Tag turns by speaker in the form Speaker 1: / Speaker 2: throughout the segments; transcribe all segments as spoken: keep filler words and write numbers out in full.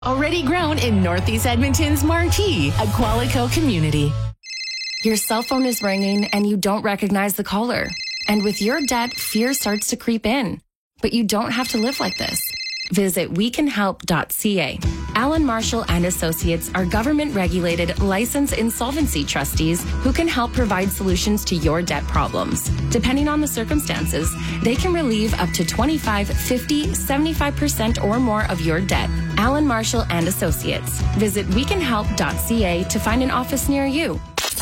Speaker 1: Already grown in Northeast Edmonton's Marquee, a Qualico community.
Speaker 2: Your cell phone is ringing and you don't recognize the caller. And with your debt, fear starts to creep in. But you don't have to live like this. Visit we can help dot c a. Allen Marshall and Associates are government-regulated, licensed insolvency trustees who can help provide solutions to your debt problems. Depending on the circumstances, they can relieve up to twenty-five, fifty, seventy-five percent or more of your debt. Allen Marshall and Associates. Visit we can help dot c a to find an office near you.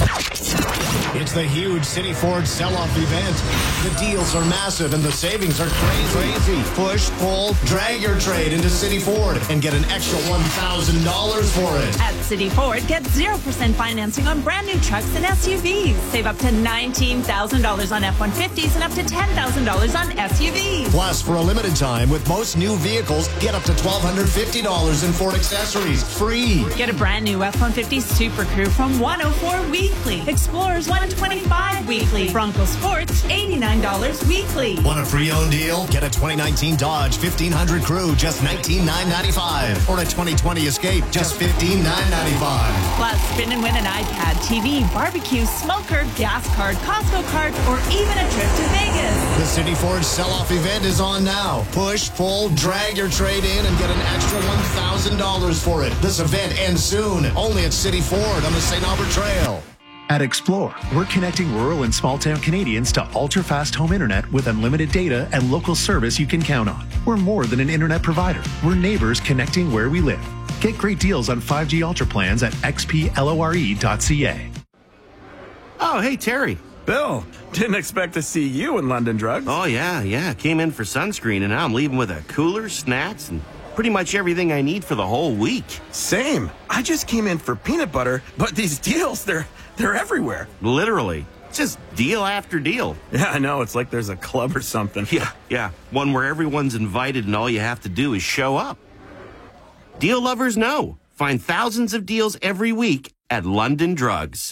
Speaker 3: It's the huge City Ford sell-off event. The deals are massive and the savings are crazy. Push, pull, drag your trade into City Ford and get an extra one thousand dollars for it.
Speaker 4: At City Ford, get zero percent financing on brand new trucks and S U Vs. Save up to nineteen thousand dollars on F one fifties and up to ten thousand dollars on S U Vs.
Speaker 3: Plus, for a limited time, with most new vehicles, get up to one thousand two hundred fifty dollars in Ford accessories free.
Speaker 4: Get a brand new F one fifty Super Crew from one hundred four dollars weekly. Explorers one hundred twenty-five dollars weekly. Bronco Sports eighty-nine dollars weekly.
Speaker 3: Want a pre-owned deal? Get a twenty nineteen Dodge fifteen hundred Crew, just nineteen thousand nine hundred ninety-five dollars. Or a twenty twenty Escape, just fifteen thousand nine hundred ninety-five dollars.
Speaker 4: Plus, spin and win an iPad, T V, barbecue, smoker, gas card, Costco card, or even a trip to Vegas.
Speaker 3: The City Ford sell-off event is on now. Push, pull, drag your trade in and get an extra one thousand dollars for it. This event ends soon. Only at City Ford on the Saint Albert Trail.
Speaker 5: At Explore, we're connecting rural and small-town Canadians to ultra-fast home internet with unlimited data and local service you can count on. We're more than an internet provider. We're neighbors connecting where we live. Get great deals on five G Ultra plans at x p lore dot c a.
Speaker 6: Oh, hey, Terry.
Speaker 7: Bill, didn't expect to see you in London Drugs.
Speaker 6: Oh, yeah, yeah. Came in for sunscreen, and now I'm leaving with a cooler, snacks, and pretty much everything I need for the whole week.
Speaker 7: Same. I just came in for peanut butter, but these deals, they're they're everywhere.
Speaker 6: Literally. It's just deal after deal.
Speaker 7: Yeah, I know. It's like there's a club or something.
Speaker 6: Yeah, yeah. One where everyone's invited and all you have to do is show up. Deal lovers know. Find thousands of deals every week at London Drugs.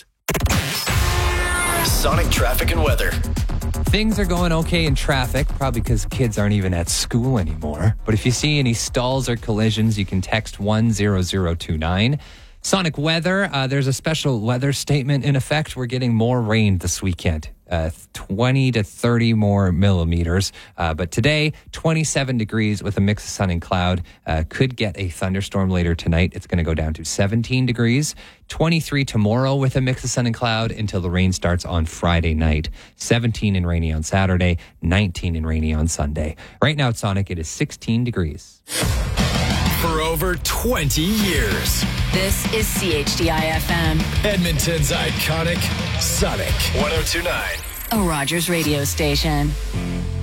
Speaker 8: Sonic traffic and weather.
Speaker 9: Things are going okay in traffic, probably because kids aren't even at school anymore. But if you see any stalls or collisions, you can text one zero zero two nine. Sonic weather, uh, there's a special weather statement in effect. We're getting more rain this weekend, uh, twenty to thirty more millimeters. Uh, but today, twenty-seven degrees with a mix of sun and cloud. Uh, could get a thunderstorm later tonight. It's going to go down to seventeen degrees. twenty-three tomorrow with a mix of sun and cloud until the rain starts on Friday night. seventeen and rainy on Saturday, nineteen and rainy on Sunday. Right now at Sonic, it is sixteen degrees.
Speaker 8: For over twenty years.
Speaker 10: This is C H D I F M.
Speaker 8: Edmonton's iconic Sonic one oh two point nine.
Speaker 10: A Rogers radio station.